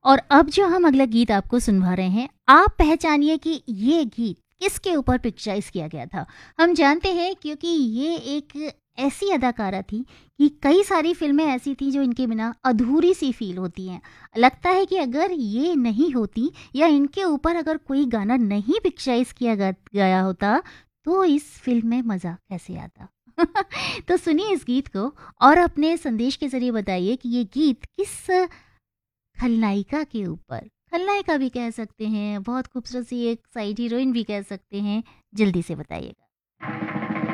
और अब जो हम अगला गीत आपको सुनवा रहे हैं, आप पहचानिए कि ये गीत किसके ऊपर पिक्चराइज किया गया था। हम जानते हैं क्योंकि ये एक ऐसी अदाकारा थी कि कई सारी फिल्में ऐसी थी जो इनके बिना अधूरी सी फील होती हैं। लगता है कि अगर ये नहीं होती या इनके ऊपर अगर कोई गाना नहीं पिक्चराइज किया गया होता तो इस फिल्म में मज़ा कैसे आता। तो सुनिए इस गीत को और अपने संदेश के ज़रिए बताइए कि ये गीत किस खलनायिका के ऊपर, खलनायिका भी कह सकते हैं, बहुत खूबसूरत सी एक साइड हीरोइन भी कह सकते हैं, जल्दी से बताइएगा।